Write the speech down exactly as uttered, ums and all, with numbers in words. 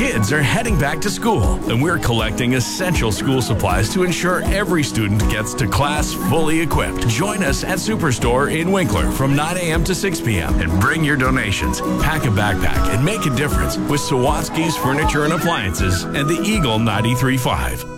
Kids are heading back to school, and we're collecting essential school supplies to ensure every student gets to class fully equipped. Join us at Superstore in Winkler from nine a.m. to six p.m. and bring your donations. Pack a backpack and make a difference with Sawatsky's Furniture and Appliances and the Eagle ninety-three point five.